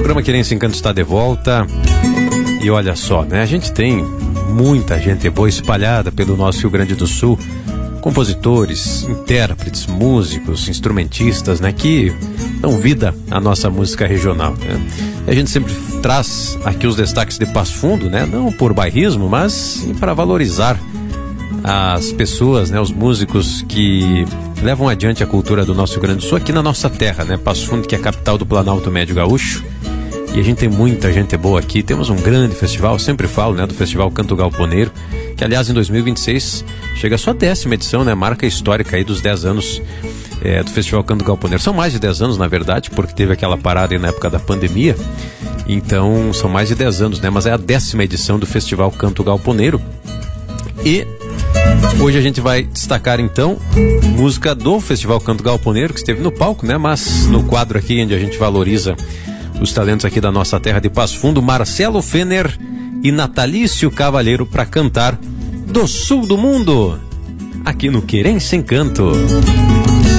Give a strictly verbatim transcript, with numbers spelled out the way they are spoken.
programa Querência Encanto está de volta. E olha só, né? A gente tem muita gente boa espalhada pelo nosso Rio Grande do Sul. Compositores, intérpretes, músicos, instrumentistas, né? Que dão vida à nossa música regional, né? E a gente sempre traz aqui os destaques de Passo Fundo, né? Não por bairrismo, mas para valorizar as pessoas, né? Os músicos que levam adiante a cultura do nosso Rio Grande do Sul aqui na nossa terra, né? Passo Fundo, que é a capital do Planalto Médio Gaúcho. E a gente tem muita gente boa aqui. Temos um grande festival, sempre falo, né? Do Festival Canto Galponeiro, que aliás em dois mil e vinte e seis chega a sua décima edição, né? Marca histórica aí dos dez anos é, do Festival Canto Galponeiro. São mais de dez anos, na verdade, porque teve aquela parada aí na época da pandemia. Então são mais de dez anos, né? Mas é a décima edição do Festival Canto Galponeiro. E hoje a gente vai destacar então música do Festival Canto Galponeiro, que esteve no palco, né? Mas no quadro aqui onde a gente valoriza os talentos aqui da nossa terra de Passo Fundo, Marcelo Fener e Natalício Cavalheiro para cantar Do Sul do Mundo, aqui no Querência Encanto.